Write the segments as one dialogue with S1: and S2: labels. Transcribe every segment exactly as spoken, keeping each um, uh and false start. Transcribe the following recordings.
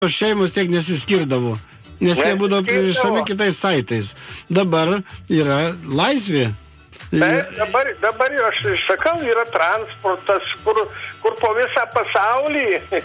S1: šeimos tiek nesiskirdavo, nes jie būdavo pririšami kitais saitais. Dabar yra laisvė.
S2: Tai dabar, dabar aš sakau, yra transportas, kur, kur po visą pasaulį.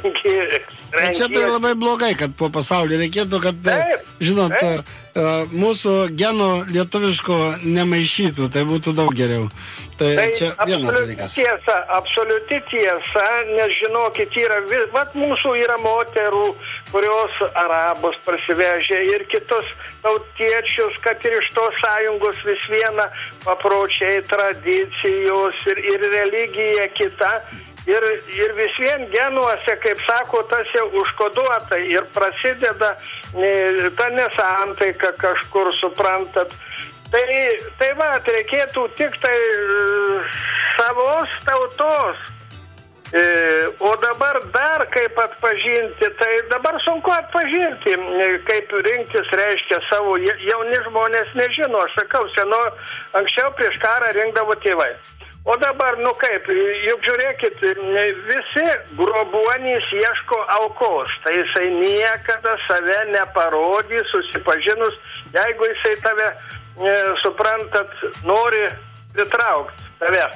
S1: Čia tai labai blogai, kad po pasaulį reikėtų, kad, taip, žinot, taip. Mūsų geno lietuviško nemaišytų, tai būtų daug geriau. Tai, tai čia vienas dalykas.
S2: Tiesa, absoliuti tiesa, nes žinokit, yra, vat mūsų yra moterų, kurios arabus prasivežė ir kitus tautiečius, kad ir iš tos sąjungos vis viena papročiai, tradicijos ir, ir religija kita. Ir, ir vis vien genuose, kaip sako, tas jau užkoduota ir prasideda e, ta nesantaika kažkur, suprantat. Tai, tai va, reikėtų tik tai e, savos tautos. E, o dabar dar kaip atpažinti, tai dabar sunku atpažinti, kaip rinktis reiškia savo, jauni žmonės nežino, aš sakau, seno, anksčiau prieš karą rinkdavo tėvai. O dabar, nu kaip, juk žiūrėkit, visi grobuonys ieško aukos, tai jisai niekada save neparodys, susipažinus, jeigu jisai tave, e, suprantat, nori pritraukti tave.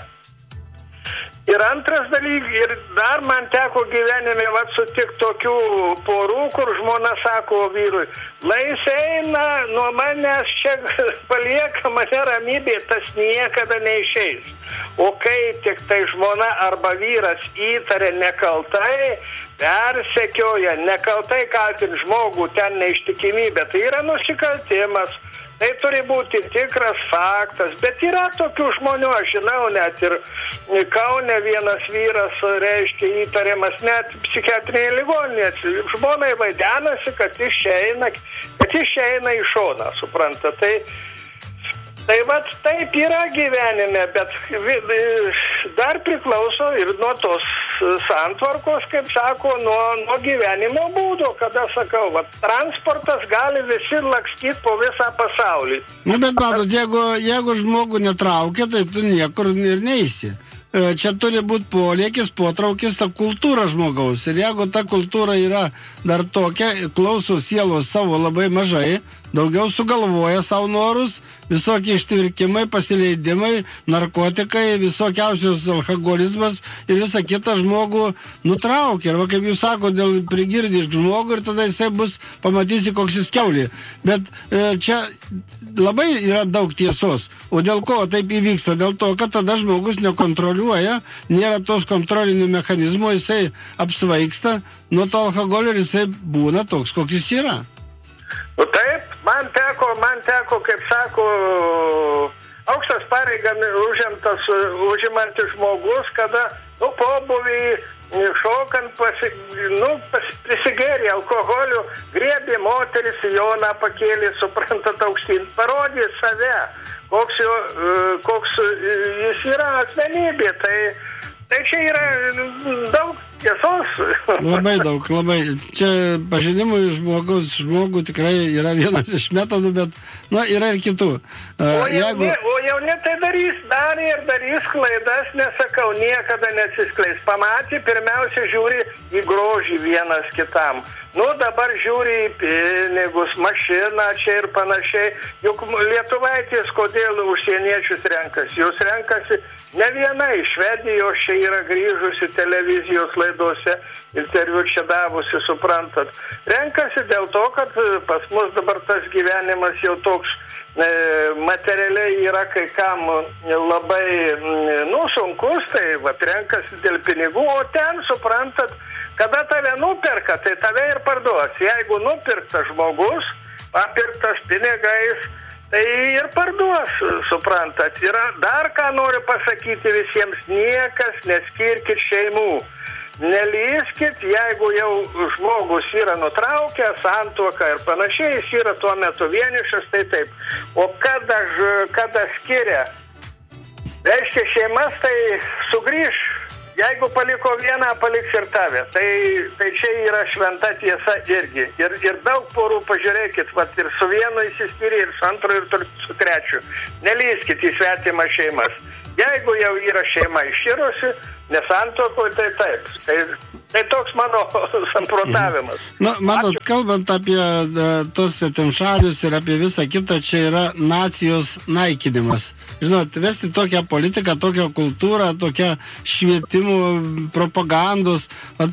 S2: Ir antras dalykas, ir dar man teko gyvenime vat sutikti tokių porų, kur žmona sako vyrui, lai jis eina nuo manęs čia palieka mane ramybė, tas niekada neišeis. O kai tik tai žmona arba vyras įtarė nekaltai, persekioja, nekaltai kaltint žmogų, ten neištikimybė, tai yra nusikaltimas. Tai turi būti tikras faktas, bet yra tokių žmonių, aš žinau, net ir Kaune vienas vyras, reiškia, įtariamas net psichiatrinėje ligoninėje. Žmonai vaidenasi, kad išeina, kad išeina į šoną, supranta. Tai, tai vat taip yra gyvenime, bet dar priklauso ir nuo tos santvarkos, kaip sako, nuo, nuo gyvenimo būdo, kada sakau, vat, transportas gali visi lakstyti po visą pasaulį.
S1: Na, bet matot, jeigu, jeigu žmogų netraukia, tai tu niekur ir neisi. Čia turi būti polėkis, potraukis, ta kultūra žmogaus. Ir jeigu ta kultūra yra dar tokia, klauso sielos savo labai mažai, daugiau sugalvoja savo norus, visokie ištvirkimai, pasileidimai, narkotikai, visokiausios alkoholizmas ir visą kitą žmogų nutraukia. Ir va, kaip jūs sako, dėl prigirdi žmogų ir tada jisai bus, pamatysi, koks jis kiaulė. Bet e, čia labai yra daug tiesos. O dėl ko taip įvyksta? Dėl to, kad tada žmogus nekontroliuoja, nėra tos kontrolinių mechanizmų, jisai apsvaiksta nuo to alkoholio ir jisai būna toks, koks jis yra.
S2: Nu taip, man teko, man teko, kaip sako, aukštas pareigami užimtas, užimantis žmogus, kada, nu, pobuvį, šokant, pasi, nu, pas, prisigėrė alkoholiu, griebė moteris, Joną pakėlė, suprantat, aukštyn, parodė save, koks, jo, koks jis yra asmenybė, tai, tai čia yra daug tiesos.
S1: Labai daug, labai. Čia pažinimui žmogus, žmogų tikrai yra vienas iš metodų, bet, na, yra ir kitų. Uh,
S2: o, jauni,
S1: jeigu...
S2: o jauni tai darys, darė ir darys klaidas, nesakau, niekada nesiskleis. Pamatė, pirmiausia, žiūri į grožį vienas kitam. Nu, dabar žiūri į pinigus, mašiną čia ir panašiai. Juk lietuvaitės, kodėl užsieniečius renkasi? Jūs renkasi ne viena iš Švedijos, čia yra grįžusi televizijos laidose, interviu čia davusi, suprantat. Renkasi dėl to, kad pas mus dabar tas gyvenimas jau toks e, materialiai yra kai kam labai, nu, sunkus, tai va, renkasi dėl pinigų, o ten, suprantat, kada tave nuperka, tai tave ir parduos. Jeigu nupirktas žmogus, papirktas pinigais, tai ir parduos, suprantat. Ir dar ką noriu pasakyti visiems, niekas neskirkit šeimų. Nelyskit, jeigu jau žmogus yra nutraukęs santuoką ir panašiai, jis yra tuo metu vienišas, tai taip. O kada, kada skiria, reiškia šeimas, tai sugrįž. Jeigu paliko vieną, paliks ir tave. Tai, tai čia yra šventa tiesa irgi. Ir, ir daug porų, pažiūrėkit, vat, ir su vienu įsiskyrė, ir su antru, ir su trečiu. Nelyskit į svetimą šeimas. Jeigu jau yra šeima iširusi, Nesantuokoje tai taip. Tai, tai toks mano samprotavimas.
S1: Na, matot, Ačiū. Kalbant apie uh, tos svetimšalius ir apie visą kitą, čia yra nacijos naikinimas. Žinot, vesti tokią politiką, tokią kultūrą, tokią švietimų, propagandos,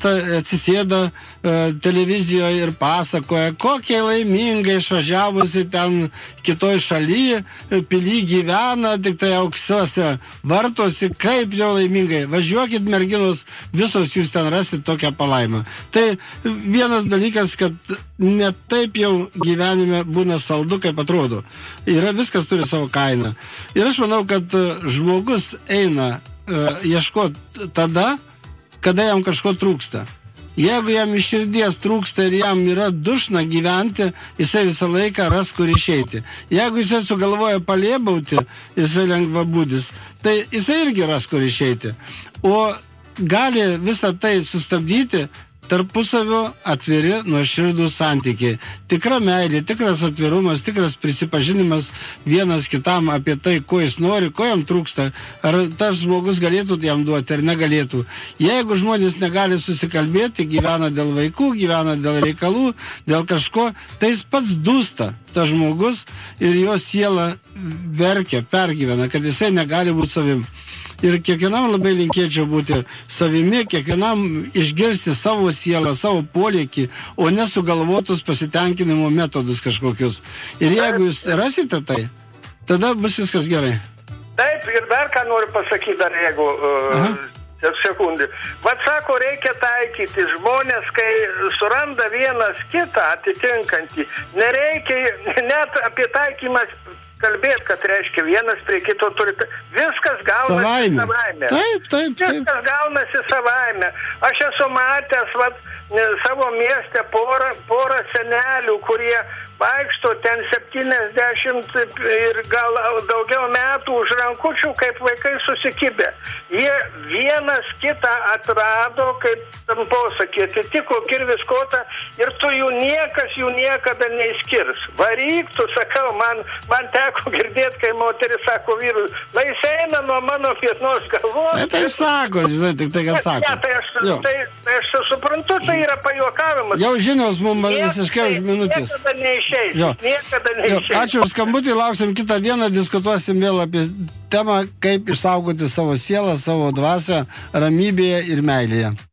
S1: atsisėda uh, televizijoje ir pasakoja, kokie laimingai išvažiavusi ten kitoj šalyje, pily gyvena, tik tai auksiuose vartosi, kaip jau laimingai. Važiuokit, merginos, visos jūs ten rasit tokią palaimą. Tai vienas dalykas, kad ne taip jau gyvenime būna saldu, kaip atrodo. Yra, viskas turi savo kainą. Ir aš manau, kad žmogus eina uh, ieškoti tada, kada jam kažko trūksta. Jeigu jam iš širdies trūksta ir jam yra dušna gyventi, jisai visą laiką ras kur išeiti. Jeigu jisai sugalvoja palėbauti, jisai lengvabūdis, tai jisai irgi ras kur išeiti. O gali visą tai sustabdyti tarpusavio atviri nuoširdūs santykiai. Tikra meilė, tikras atvirumas, tikras prisipažinimas vienas kitam apie tai, ko jis nori, ko jam trūksta, ar tas žmogus galėtų jam duoti, ar negalėtų. Jeigu žmonės negali susikalbėti, gyvena dėl vaikų, gyvena dėl reikalų, dėl kažko, tai jis pats dūsta, tas žmogus, ir jo siela verkia, pergyvena, kad jisai negali būti savim. Ir kiekvienam labai linkėčiau būti savimi, kiekvienam išgirsti savo sielą, savo polėkį, o nesugalvotus pasitenkinimo metodus kažkokius. Ir jeigu jūs rasite tai, tada bus viskas gerai.
S2: Taip, ir dar ką noriu pasakyti, dar jeigu... Uh, sekundį. Vat sako, reikia taikyti žmonės, kai suranda vienas kitą atitinkantį. Nereikia net apie taikymą kalbėti, kad reiškia vienas prie kito turi... Viskas gaunasi savaime. savaime.
S1: Taip, taip, taip.
S2: Viskas gaunasi savaime. Aš esu matęs vat, savo mieste porą, porą senelių, kurie vaikšto ten septyniasdešimt ir gal daugiau metų už rankučių, kaip vaikai susikibę. Jie vienas kitą atrado, kaip tam posakė, atitiko kirvis kotą ir tu jų niekas jų niekada neįskirs. Varyk, tu sakau, man, man teko girdėti, kai moteris sako vyrui, lai jis eina nuo mano pietnos galvos.
S1: Tai taip sako, žinai, tik tai, kad sako.
S2: Ne, tai aš, tai, tai aš suprantu, tai yra pajuokavimas.
S1: Jau žinios mums visiškai už minutės.
S2: Niekada neišeis.
S1: Jo.
S2: Niekada neišeis.
S1: Jo. Ačiū už skambutį, lauksim kitą dieną, diskutuosim vėl apie temą, kaip išsaugoti savo sielą, savo dvasią, ramybėje ir meilėje.